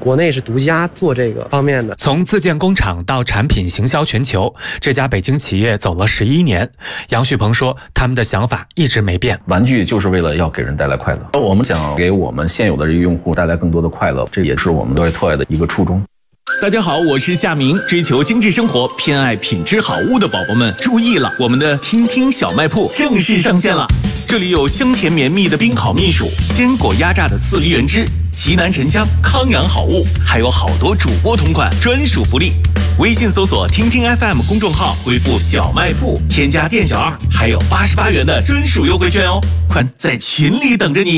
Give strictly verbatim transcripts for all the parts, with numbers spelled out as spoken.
国内是独家做这个方面的。 从自建工厂到产品行销全球，这家北京企业走了十一年。杨旭鹏说，他们的想法一直没变， 玩具就是为了要给人带来快乐，我们想给我们现有的这个用户带来更多的快乐，这也是我们Toy Toy的一个初衷。 大家好，我是夏明。追求精致生活、偏爱品质好物的宝宝们注意了，我们的听听小卖铺正式上线了。这里有香甜绵密的冰烤蜜薯，坚果压榨的刺梨原汁，奇楠沉香康养好物，还有好多主播同款专属福利。微信搜索听听 F M 公众号，回复小卖铺，添加店小二，还有八十八元的专属优惠券哦，快在群里等着你。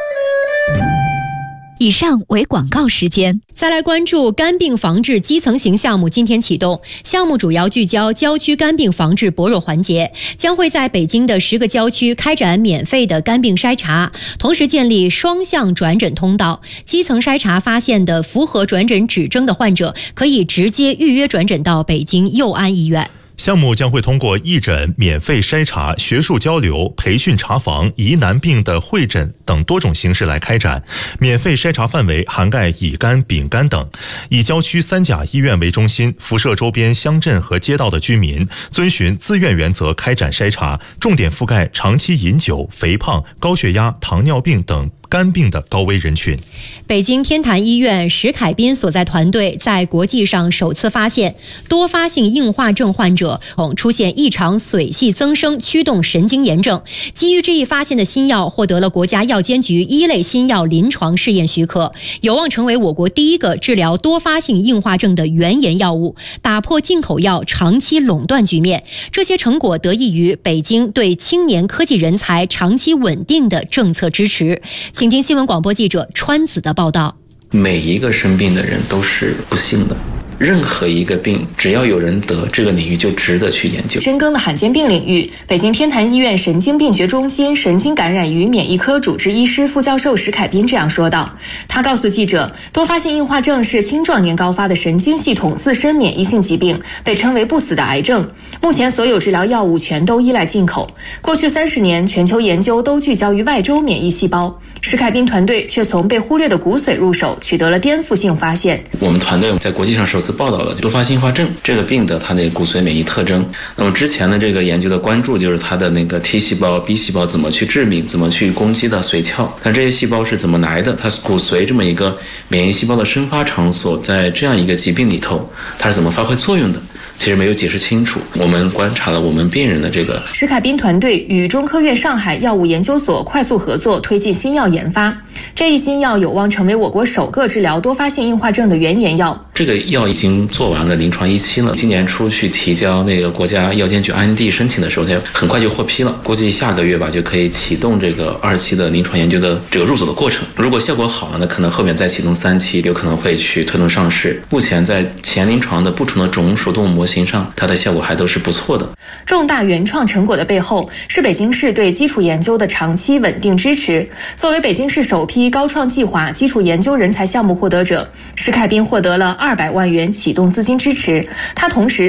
以上为广告时间。 再来关注肝病防治基层型项目今天启动，项目主要聚焦郊区肝病防治薄弱环节，将会在北京的十个郊区开展免费的肝病筛查，同时建立双向转诊通道。基层筛查发现的符合转诊指征的患者，可以直接预约转诊到北京佑安医院。 项目将会通过义诊、免费筛查、学术交流、培训查房、疑难病的会诊等多种形式来开展。免费筛查范围涵盖乙肝、丙肝等，以郊区三甲医院为中心，辐射周边乡镇和街道的居民，遵循自愿原则开展筛查，重点覆盖长期饮酒、肥胖、高血压、糖尿病等肝病的高危人群。 北京天坛医院石凯斌所在团队在国际上首次发现多发性硬化症患者出现异常髓系增生驱动神经炎症，基于这一发现的新药获得了国家药监局一类新药临床试验许可，有望成为我国第一个治疗多发性硬化症的原研药物，打破进口药长期垄断局面。这些成果得益于北京对青年科技人才长期稳定的政策支持。请听新闻广播记者川子的报道。 每一个生病的人都是不幸的，任何一个病只要有人得，这个领域就值得去研究。 深耕的罕见病领域，北京天坛医院神经病学中心神经感染与免疫科主治医师副教授石凯斌这样说道。他告诉记者，多发性硬化症是青壮年高发的神经系统自身免疫性疾病，被称为不死的癌症。目前所有治疗药物全都依赖进口，过去三十年全球研究都聚焦于外周免疫细胞，石凯斌团队却从被忽略的骨髓入手，取得了颠覆性发现。 我们团队在国际上首次报道了多发性硬化症这个病的它的骨髓免疫特征。那么之前的这个研究的关注就是它的那个 T 细胞 B 细胞怎么去致敏，怎么去攻击的髓鞘，但这些细胞是怎么来的，它骨髓这么一个免疫细胞的生发场所，在这样一个疾病里头它是怎么发挥作用的，其实没有解释清楚。我们观察了我们病人的这个。 石凯斌团队与中科院上海药物研究所快速合作，推进新药研发。这一新药有望成为我国首个治疗多发性硬化症的原研药。 这个药已经做完了临床一期了，今年初去提交那个国家药监局 I N D 申请的时候，它很快就获批了，估计下个月吧就可以启动这个二期的临床研究的这个入组的过程。如果效果好了呢，可能后面再启动三期，有可能会去推动上市。目前在前临床的不同的种属动物模型上，它的效果还都是不错的。 重大原创成果的背后，是北京市对基础研究的长期稳定支持。作为北京市首批高创计划基础研究人才项目获得者，石凯斌获得了二百万元启动资金支持。他同时